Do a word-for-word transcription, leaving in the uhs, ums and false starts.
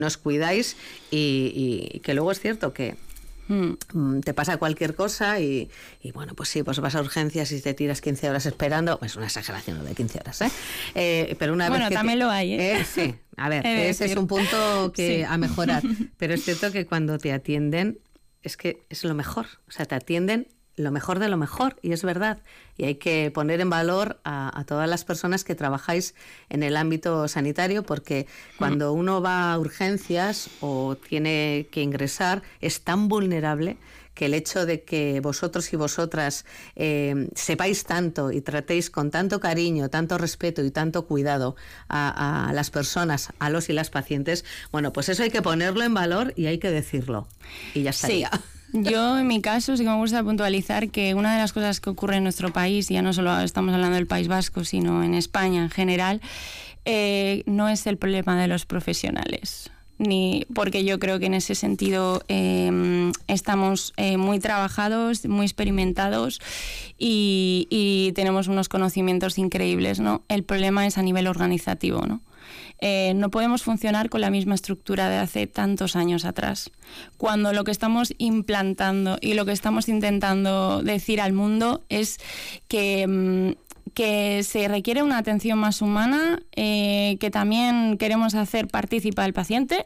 nos cuidáis y, y que luego es cierto que te pasa cualquier cosa y, y bueno, pues sí, pues vas a urgencias y te tiras quince horas esperando. Es una exageración lo de quince horas, ¿eh? eh pero una bueno, vez que también te, lo hay, ¿eh? eh sí, a ver, ese decir. es un punto que sí. a mejorar. Pero es cierto que cuando te atienden es que es lo mejor. O sea, te atienden lo mejor de lo mejor, y es verdad. Y hay que poner en valor a, a todas las personas que trabajáis en el ámbito sanitario, porque cuando uno va a urgencias o tiene que ingresar es tan vulnerable que el hecho de que vosotros y vosotras eh, sepáis tanto y tratéis con tanto cariño, tanto respeto y tanto cuidado a, a las personas, a los y las pacientes, bueno, pues eso hay que ponerlo en valor y hay que decirlo. Y ya estaría. Sí. Yo, en mi caso, sí que me gusta puntualizar que una de las cosas que ocurre en nuestro país, ya no solo estamos hablando del País Vasco, sino en España en general, eh, no es el problema de los profesionales. Ni porque yo creo que en ese sentido eh, estamos eh, muy trabajados, muy experimentados y, y tenemos unos conocimientos increíbles, ¿no? El problema es a nivel organizativo, ¿no? Eh, no podemos funcionar con la misma estructura de hace tantos años atrás, cuando lo que estamos implantando y lo que estamos intentando decir al mundo es que, que se requiere una atención más humana, eh, que también queremos hacer partícipe al paciente